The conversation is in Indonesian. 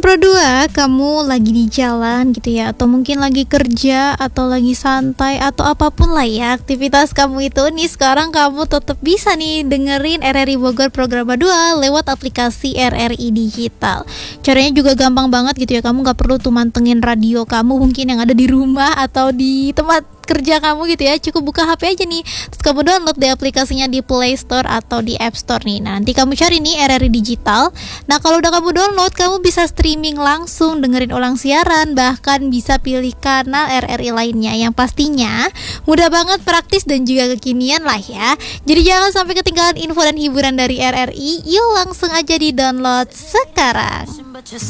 Yang Pro 2, kamu lagi di jalan gitu ya, atau mungkin lagi kerja, atau lagi santai, atau apapun lah ya aktivitas kamu itu nih, sekarang kamu tetap bisa nih dengerin RRI Bogor Program 2 lewat aplikasi RRI Digital. Caranya juga gampang banget gitu ya, kamu gak perlu tuh mantengin radio kamu mungkin yang ada di rumah atau di tempat kerja kamu gitu ya, cukup buka HP aja nih, terus kamu download deh aplikasinya di Play Store atau di App Store nih. Nah, nanti kamu cari nih RRI Digital. Nah, kalau udah kamu download, kamu bisa streaming langsung, dengerin ulang siaran, bahkan bisa pilih kanal RRI lainnya yang pastinya mudah banget, praktis dan juga kekinian lah ya. Jadi jangan sampai ketinggalan info dan hiburan dari RRI. Yuk langsung aja di download sekarang.